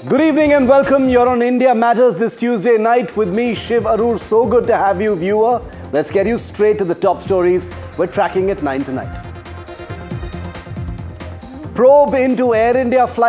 Good evening and welcome. You're on India Matters this Tuesday night with me, Shiv Arur. So good to have you, viewer. Let's get you straight to the top stories we're tracking at 9 tonight. Probe into Air India flight